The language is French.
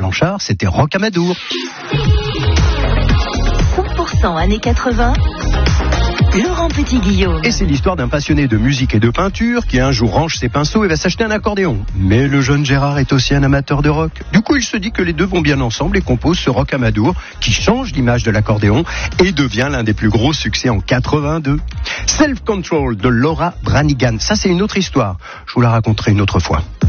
Blanchard, c'était Rocamadour. 100% années 80, Laurent Petit-Guillaume. Et c'est l'histoire d'un passionné de musique et de peinture qui un jour range ses pinceaux et va s'acheter un accordéon. Mais le jeune Gérard est aussi un amateur de rock. Du coup, il se dit que les deux vont bien ensemble et compose ce Rocamadour qui change l'image de l'accordéon et devient l'un des plus gros succès en 82. Self Control de Laura Branigan. Ça, c'est une autre histoire. Je vous la raconterai une autre fois.